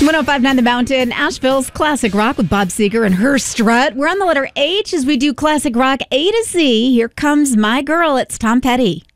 1059 The Mountain, Asheville's Classic Rock with Bob Seger and her strut. We're on the letter H as we do Classic Rock A to Z. Here comes My Girl. It's Tom Petty.